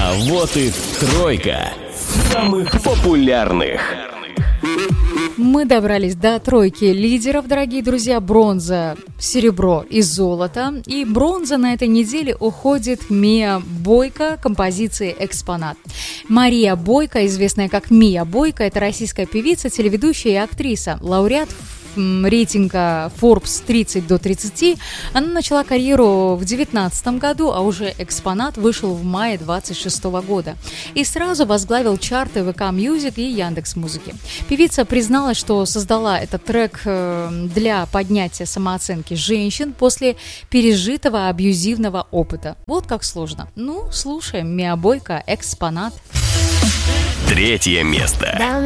А вот и тройка самых популярных. Мы добрались до тройки лидеров, дорогие друзья. Бронза, серебро и золото. И бронза на этой неделе уходит Мия Бойка композиции «Экспонат». Мария Бойка, известная как Мия Бойка, это российская певица, телеведущая и актриса, лауреат рейтинга Forbes 30 до 30. Она начала карьеру в 2019 году, а уже «Экспонат» вышел в мае 2026 года и сразу возглавил чарты ВК Music и Яндекс.Музыки. Певица призналась, что создала этот трек для поднятия самооценки женщин после пережитого абьюзивного опыта. Вот как сложно. Ну, слушаем. Мия Бойка, «Экспонат». Третье место.